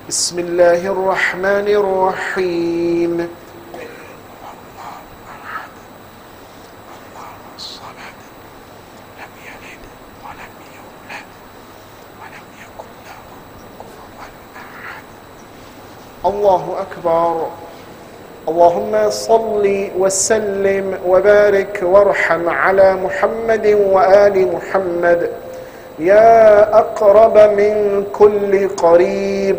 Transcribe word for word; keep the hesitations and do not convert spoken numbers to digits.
بسم الله الرحمن الرحيم. الله أكبر. اللهم صل وسلم وبارك وارحم على محمد وآل محمد يا أقرب من كل قريب.